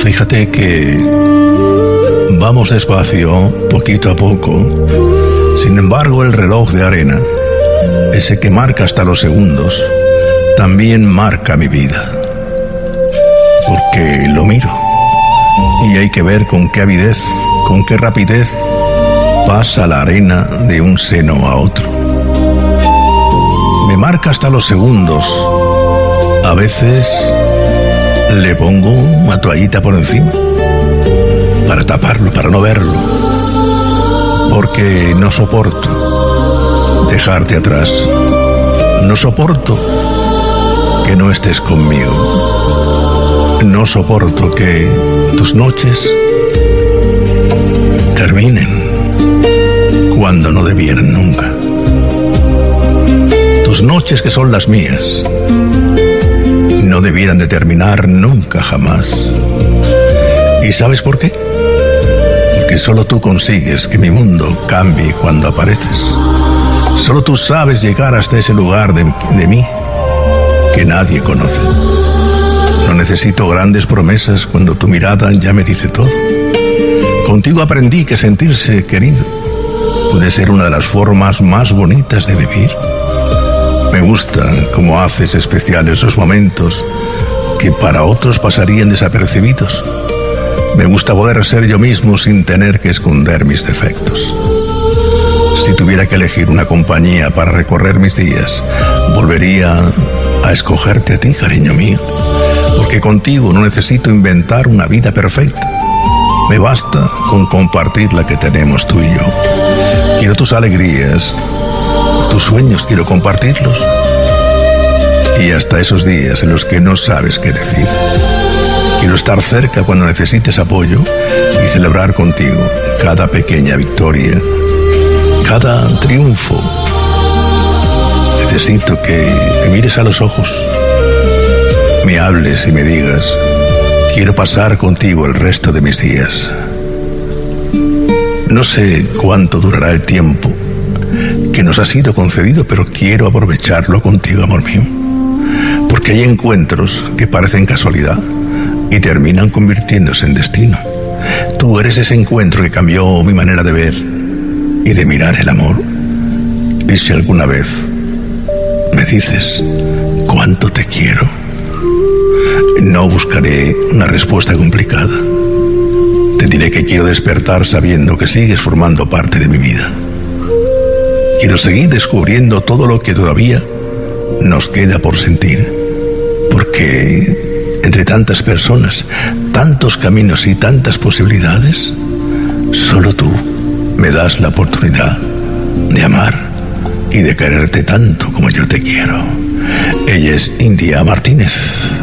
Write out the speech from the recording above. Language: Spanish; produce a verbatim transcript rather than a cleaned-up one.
Fíjate que vamos despacio, poquito a poco. Sin embargo, el reloj de arena, ese que marca hasta los segundos, también marca mi vida. Porque lo miro y hay que ver con qué avidez, con qué rapidez pasa la arena de un seno a otro. Me marca hasta los segundos. A veces le pongo una toallita por encima para taparlo, para no verlo, porque no soporto dejarte atrás. No soporto que no estés conmigo. No soporto que tus noches terminen cuando no debieran nunca. Tus noches, que son las mías, no debieran de terminar nunca jamás. ¿Y sabes por qué? Porque solo tú consigues que mi mundo cambie cuando apareces. Solo tú sabes llegar hasta ese lugar de, de mí que nadie conoce. No necesito grandes promesas cuando tu mirada ya me dice todo. Contigo aprendí que sentirse querido puede ser una de las formas más bonitas de vivir. Me gusta cómo haces especiales esos momentos que para otros pasarían desapercibidos. Me gusta poder ser yo mismo sin tener que esconder mis defectos. Si tuviera que elegir una compañía para recorrer mis días, volvería a escogerte a ti, cariño mío, porque contigo no necesito inventar una vida perfecta. Me basta con compartir la que tenemos tú y yo. Quiero tus alegrías, tus sueños, quiero compartirlos. Y hasta esos días en los que no sabes qué decir. Quiero estar cerca cuando necesites apoyo y celebrar contigo cada pequeña victoria, cada triunfo. Necesito que me mires a los ojos, me hables y me digas: quiero pasar contigo el resto de mis días. No sé cuánto durará el tiempo que nos ha sido concedido, pero quiero aprovecharlo contigo, amor mío. Porque hay encuentros que parecen casualidad y terminan convirtiéndose en destino. Tú eres ese encuentro que cambió mi manera de ver y de mirar el amor. Y si alguna vez me dices cuánto te quiero, no buscaré una respuesta complicada. Te diré que quiero despertar sabiendo que sigues formando parte de mi vida. Quiero seguir descubriendo todo lo que todavía nos queda por sentir, porque entre tantas personas, tantos caminos y tantas posibilidades, solo tú me das la oportunidad de amar y de quererte tanto como yo te quiero. Ella es India Martínez.